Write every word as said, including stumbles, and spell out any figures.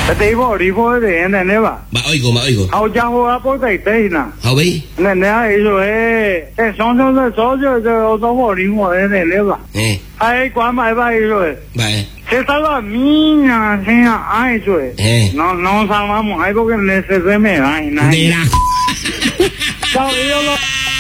te iba rico de en el neva. Ma oigo, ma oigo. Ao ya ho apo dai dai na. Hao bei. Ne ne ai so e e song song de so jo jo do ho ri mo de le ba. Eh. Ai kwa mai ba i so e. Ba eh. Se stava mina se ai so e. Eh. No no sa ma mo ai ko que ne se se me ai na. De la. Ciao io lo